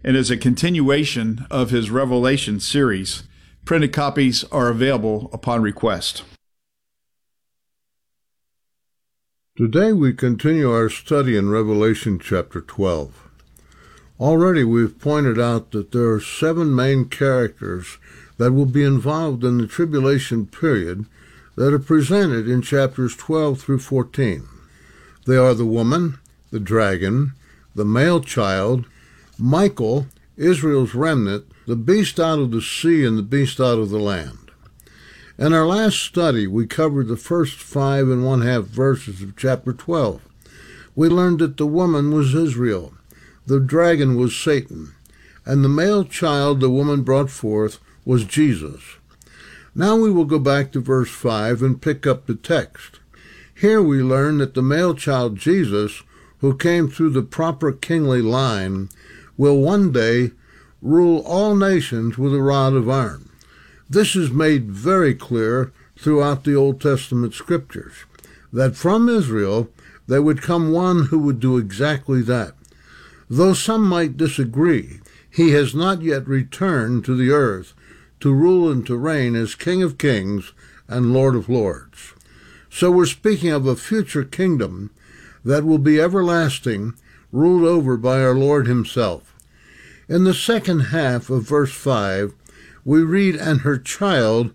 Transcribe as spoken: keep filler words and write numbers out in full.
and is a continuation of his Revelation series. Printed copies are available upon request. Today we continue our study in Revelation chapter twelve. Already we've pointed out that there are seven main characters that will be involved in the tribulation period that are presented in chapters twelve through fourteen. They are the woman, the dragon, the male child, Michael, Israel's remnant, the beast out of the sea, and the beast out of the land. In our last study, we covered the first five and one-half verses of chapter twelve. We learned that the woman was Israel, the dragon was Satan, and the male child the woman brought forth was Jesus. Now we will go back to verse five and pick up the text. Here we learn that the male child Jesus, who came through the proper kingly line, will one day rule all nations with a rod of iron. This is made very clear throughout the Old Testament scriptures, that from Israel there would come one who would do exactly that. Though some might disagree, he has not yet returned to the earth to rule and to reign as King of Kings and Lord of Lords. So we're speaking of a future kingdom that will be everlasting, ruled over by our Lord himself. In the second half of verse five, we read, "And her child